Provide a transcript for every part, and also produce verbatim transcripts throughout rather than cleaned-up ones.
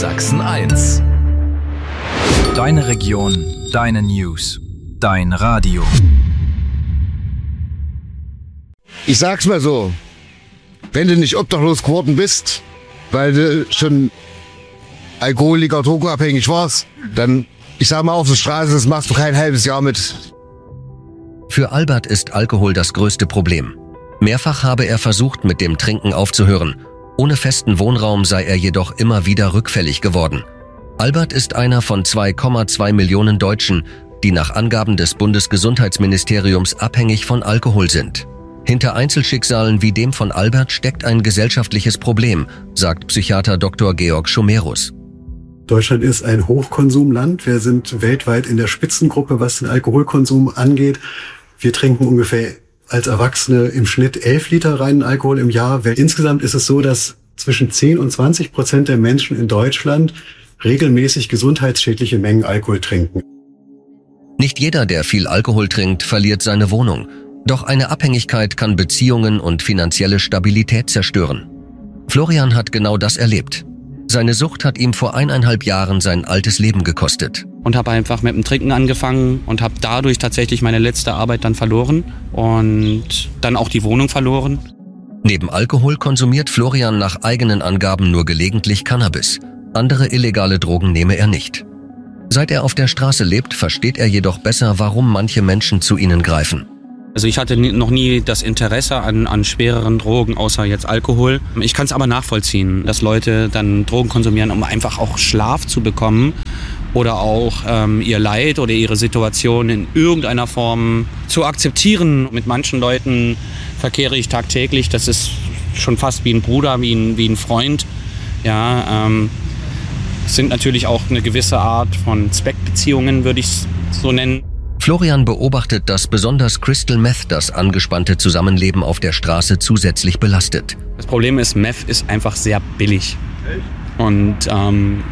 Sachsen eins. Deine Region, deine News, dein Radio. Ich sag's mal so, wenn du nicht obdachlos geworden bist, weil du schon Alkoholiker, drogenabhängig warst, dann, ich sag mal, auf der Straße, das machst du kein halbes Jahr mit. Für Albert ist Alkohol das größte Problem. Mehrfach habe er versucht, mit dem Trinken aufzuhören. Ohne festen Wohnraum sei er jedoch immer wieder rückfällig geworden. Albert ist einer von zwei Komma zwei Millionen Deutschen, die nach Angaben des Bundesgesundheitsministeriums abhängig von Alkohol sind. Hinter Einzelschicksalen wie dem von Albert steckt ein gesellschaftliches Problem, sagt Psychiater Doktor Georg Schomerus. Deutschland ist ein Hochkonsumland. Wir sind weltweit in der Spitzengruppe, was den Alkoholkonsum angeht. Wir trinken ungefähr als Erwachsene im Schnitt elf Liter reinen Alkohol im Jahr. Insgesamt ist es so, dass zwischen zehn und zwanzig Prozent der Menschen in Deutschland regelmäßig gesundheitsschädliche Mengen Alkohol trinken. Nicht jeder, der viel Alkohol trinkt, verliert seine Wohnung. Doch eine Abhängigkeit kann Beziehungen und finanzielle Stabilität zerstören. Florian hat genau das erlebt. Seine Sucht hat ihm vor eineinhalb Jahren sein altes Leben gekostet. Und habe einfach mit dem Trinken angefangen und habe dadurch tatsächlich meine letzte Arbeit dann verloren und dann auch die Wohnung verloren. Neben Alkohol konsumiert Florian nach eigenen Angaben nur gelegentlich Cannabis. Andere illegale Drogen nehme er nicht. Seit er auf der Straße lebt, versteht er jedoch besser, warum manche Menschen zu ihnen greifen. Also ich hatte noch nie das Interesse an, an schwereren Drogen, außer jetzt Alkohol. Ich kann es aber nachvollziehen, dass Leute dann Drogen konsumieren, um einfach auch Schlaf zu bekommen oder auch ähm, ihr Leid oder ihre Situation in irgendeiner Form zu akzeptieren. Mit manchen Leuten verkehre ich tagtäglich, das ist schon fast wie ein Bruder, wie ein, wie ein Freund. Ja, ähm, es sind natürlich auch eine gewisse Art von Zweckbeziehungen, würde ich es so nennen. Florian beobachtet, dass besonders Crystal Meth das angespannte Zusammenleben auf der Straße zusätzlich belastet. Das Problem ist, Meth ist einfach sehr billig. Und ähm,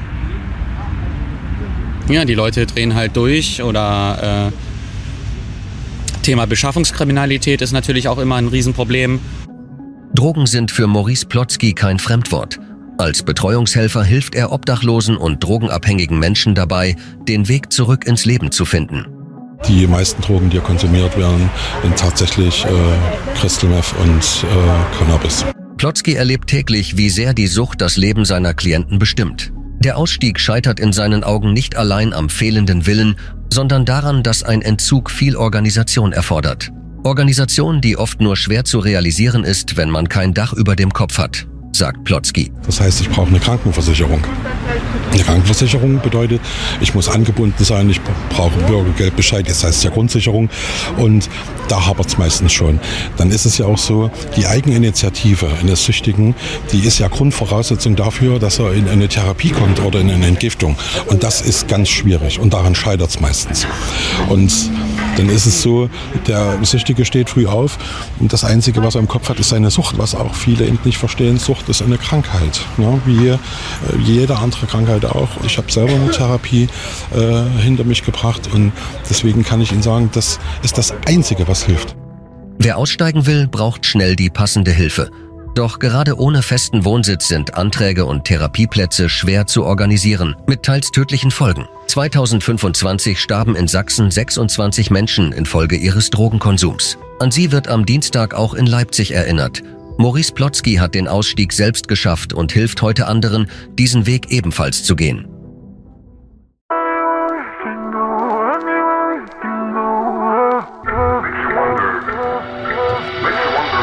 ja, die Leute drehen halt durch. Oder äh, Thema Beschaffungskriminalität ist natürlich auch immer ein Riesenproblem. Drogen sind für Maurice Plotzky kein Fremdwort. Als Betreuungshelfer hilft er Obdachlosen und drogenabhängigen Menschen dabei, den Weg zurück ins Leben zu finden. Die meisten Drogen, die konsumiert werden, sind tatsächlich äh, Crystal Meth und äh, Cannabis. Plotzky erlebt täglich, wie sehr die Sucht das Leben seiner Klienten bestimmt. Der Ausstieg scheitert in seinen Augen nicht allein am fehlenden Willen, sondern daran, dass ein Entzug viel Organisation erfordert. Organisation, die oft nur schwer zu realisieren ist, wenn man kein Dach über dem Kopf hat, sagt Plotzky. Das heißt, ich brauche eine Krankenversicherung. Eine Krankenversicherung bedeutet, ich muss angebunden sein, ich brauche Bürgergeldbescheid, das heißt ja Grundsicherung, und da hapert es meistens schon. Dann ist es ja auch so, die Eigeninitiative eines Süchtigen, die ist ja Grundvoraussetzung dafür, dass er in eine Therapie kommt oder in eine Entgiftung. Und das ist ganz schwierig und daran scheitert es meistens. Und dann ist es so, der Süchtige steht früh auf und das Einzige, was er im Kopf hat, ist seine Sucht, was auch viele eben nicht verstehen. Sucht ist eine Krankheit, ja, wie jede andere Krankheit auch. Ich habe selber eine Therapie äh, hinter mich gebracht und deswegen kann ich Ihnen sagen, das ist das Einzige, was hilft. Wer aussteigen will, braucht schnell die passende Hilfe. Doch gerade ohne festen Wohnsitz sind Anträge und Therapieplätze schwer zu organisieren, mit teils tödlichen Folgen. zweitausendfünfundzwanzig starben in Sachsen sechsundzwanzig Menschen infolge ihres Drogenkonsums. An sie wird am Dienstag auch in Leipzig erinnert. Maurice Plotzky hat den Ausstieg selbst geschafft und hilft heute anderen, diesen Weg ebenfalls zu gehen.